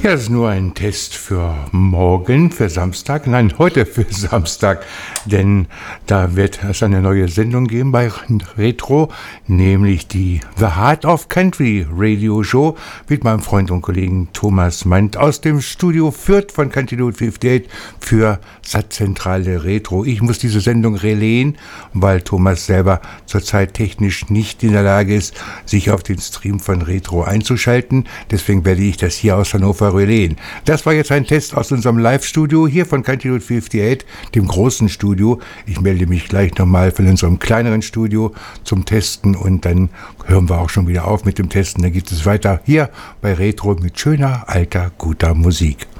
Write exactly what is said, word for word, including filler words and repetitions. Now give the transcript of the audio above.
Ja, das ist nur ein Test für morgen, für Samstag. Nein, heute für Samstag, denn da wird es eine neue Sendung geben bei Retro, nämlich die The Heart of Country Radio Show mit meinem Freund und Kollegen Thomas Mandt aus dem Studio Fürth von Continuity achtundfünfzig für Satzzentrale Retro. Ich muss diese Sendung relayen, weil Thomas selber zurzeit technisch nicht in der Lage ist, sich auf den Stream von Retro einzuschalten. Deswegen werde ich das hier aus Hannover relayen. Das war jetzt ein Test aus unserem Live-Studio hier von Continuity achtundfünfzig, dem großen Studio. Ich melde mich gleich nochmal von unserem kleineren Studio zum Testen und dann hören wir auch schon wieder auf mit dem Testen. Dann geht es weiter hier bei Retro mit schöner, alter, guter Musik.